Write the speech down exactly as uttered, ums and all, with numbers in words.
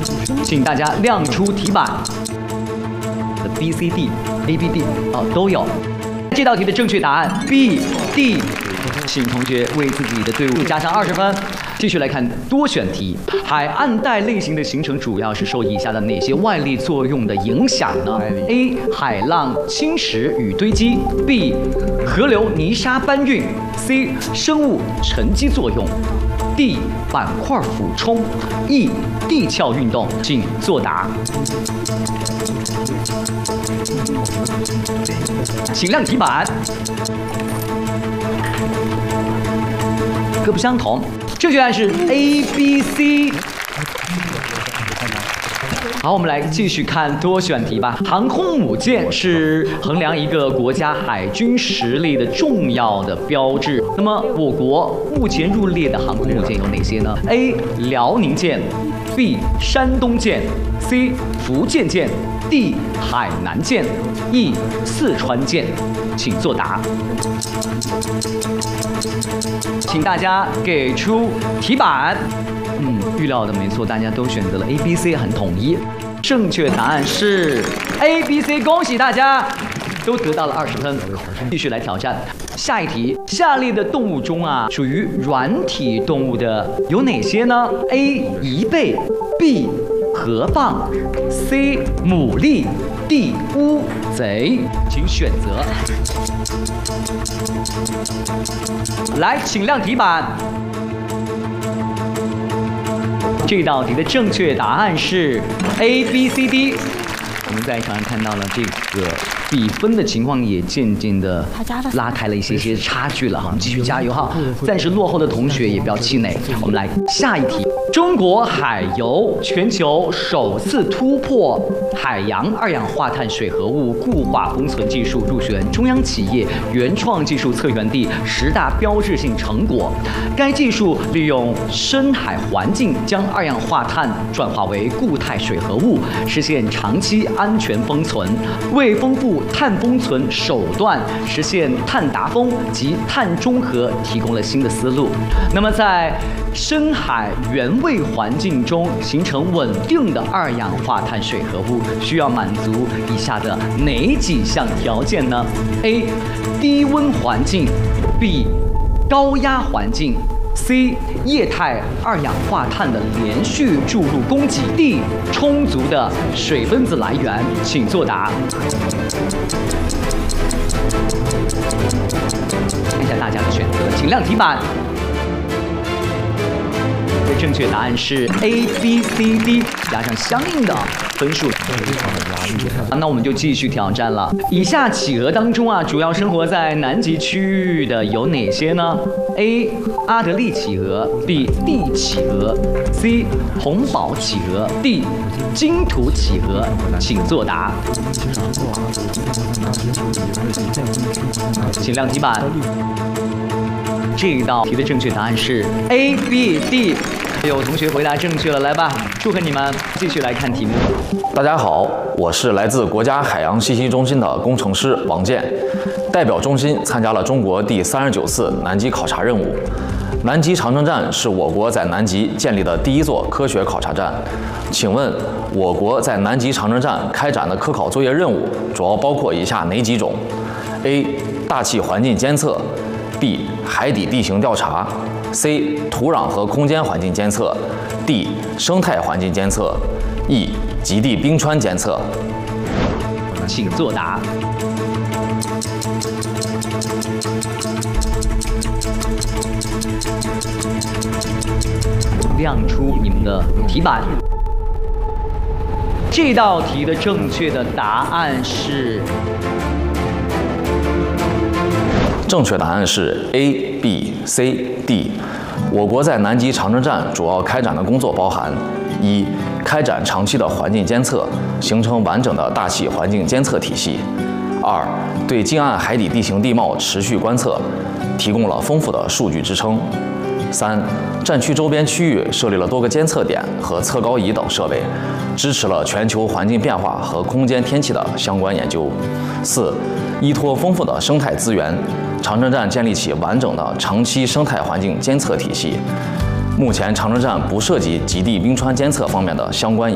请大家亮出题板。B、C、D、A、B、D 哦都有。这道题的正确答案 B、D， 请同学为自己的队伍加上二十分。继续来看多选题，海岸带类型的形成主要是受以下的哪些外力作用的影响呢 ？A. 海浪侵蚀与堆积 ；B. 河流泥沙搬运 ；C. 生物沉积作用 ；D. 板块俯冲 ；E. 地壳运动。请作答。请亮题板。各不相同。正确答案是 A、B、C。好，我们来继续看多选题吧。航空母舰是衡量一个国家海军实力的重要的标志。那么，我国目前入列的航空母舰有哪些呢 ？A. 辽宁舰 ，B. 山东舰 ，C. 福建舰 ，D. 海南舰 ，E. 四川舰。请作答。请大家给出题板。嗯，预料的没错，大家都选择了 A、B、C， 很统一。正确答案是 A、B、C， 恭喜大家都得到了二十分。继续来挑战下一题，下列的动物中啊，属于软体动物的有哪些呢 ？A. 贻贝 ，B. 河蚌 ，C. 牡蛎 ，D. 乌贼，请选择。来，请亮题板。这道题的正确答案是 A、B、C、D。我们在场上看到了这个比分的情况也渐渐的拉开了一些些差距了哈，我们继续加油哈！暂时落后的同学也不要气馁。我们来下一题：中国海油全球首次突破海洋二氧化碳水合物固化封存技术，入选中央企业原创技术策源地十大标志性成果。该技术利用深海环境将二氧化碳转化为固态水合物，实现长期安全封存，为丰富碳封存手段，实现碳达峰及碳中和提供了新的思路。那么在深海原味环境中形成稳定的二氧化碳水合物，需要满足以下的哪几项条件呢 ？A. 低温环境 B. 高压环境 C. 液态二氧化碳的连续注入供给 D. 充足的水分子来源，请作答。看一下大家的选择，请亮题板。正确答案是 A、B、C、D， 加上相应的分数。那我们就继续挑战了。以下企鹅当中啊，主要生活在南极区域的有哪些呢 ？A. 阿德利企鹅 B. 地企鹅 C. 红宝企鹅 D. 金土企鹅，请作答。请亮题板。这一道题的正确答案是 A、B、D。有同学回答正确了，来吧，祝贺你们！继续来看题目。 大家好，我是来自国家海洋信息中心的工程师王健，代表中心参加了中国第三十九次南极考察任务。南极长征站是我国在南极建立的第一座科学考察站。请问，我国在南极长征站开展的科考作业任务主要包括以下哪几种 ？A. 大气环境监测 B. 海底地形调查 C. 土壤和空间环境监测 D. 生态环境监测 E. 极地冰川监测。 请作答。亮出你们的题板。这道题的正确的答案是。 正确答案是 A、B、C、D。我国在南极长征站主要开展的工作包含：一、开展长期的环境监测，形成完整的大气环境监测体系；二、对近岸海底地形地貌持续观测，提供了丰富的数据支撑；三、站区周边区域设立了多个监测点和测高仪等设备，支持了全球环境变化和空间天气的相关研究；四、依托丰富的生态资源，长征站建立起完整的长期生态环境监测体系。目前，长征站不涉及极地冰川监测方面的相关